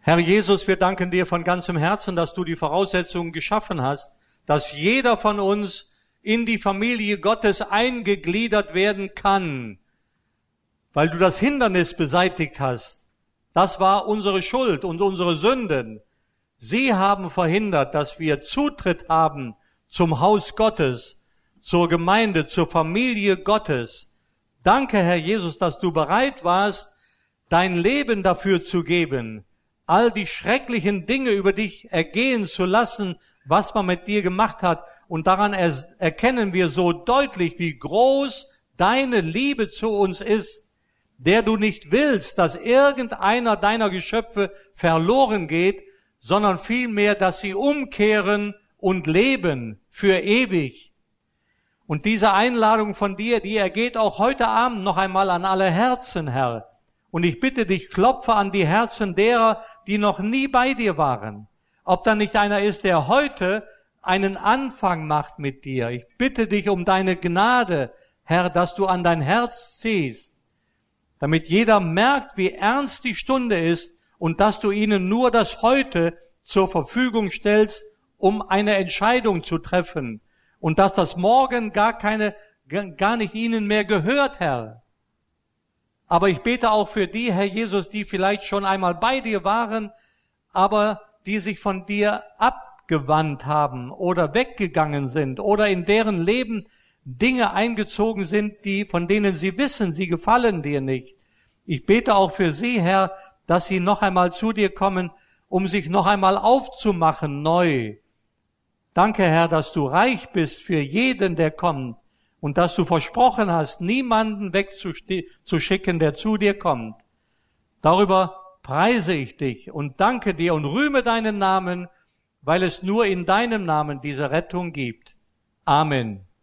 Herr Jesus, wir danken dir von ganzem Herzen, dass du die Voraussetzungen geschaffen hast, dass jeder von uns in die Familie Gottes eingegliedert werden kann, weil du das Hindernis beseitigt hast. Das war unsere Schuld und unsere Sünden. Sie haben verhindert, dass wir Zutritt haben zum Haus Gottes, zur Gemeinde, zur Familie Gottes. Danke, Herr Jesus, dass du bereit warst, dein Leben dafür zu geben, all die schrecklichen Dinge über dich ergehen zu lassen, was man mit dir gemacht hat. Und daran erkennen wir so deutlich, wie groß deine Liebe zu uns ist, der du nicht willst, dass irgendeiner deiner Geschöpfe verloren geht, sondern vielmehr, dass sie umkehren und leben für ewig. Und diese Einladung von dir, die ergeht auch heute Abend noch einmal an alle Herzen, Herr. Und ich bitte dich, klopfe an die Herzen derer, die noch nie bei dir waren. Ob da nicht einer ist, der heute einen Anfang macht mit dir. Ich bitte dich um deine Gnade, Herr, dass du an dein Herz ziehst, damit jeder merkt, wie ernst die Stunde ist und dass du ihnen nur das Heute zur Verfügung stellst, um eine Entscheidung zu treffen und dass das Morgen gar nicht ihnen mehr gehört, Herr. Aber ich bete auch für die, Herr Jesus, die vielleicht schon einmal bei dir waren, aber die sich von dir abgewandt haben oder weggegangen sind oder in deren Leben Dinge eingezogen sind, von denen sie wissen, sie gefallen dir nicht. Ich bete auch für sie, Herr, dass sie noch einmal zu dir kommen, um sich noch einmal aufzumachen neu. Danke, Herr, dass du reich bist für jeden, der kommt. Und dass du versprochen hast, niemanden wegzuschicken, der zu dir kommt. Darüber preise ich dich und danke dir und rühme deinen Namen, weil es nur in deinem Namen diese Rettung gibt. Amen.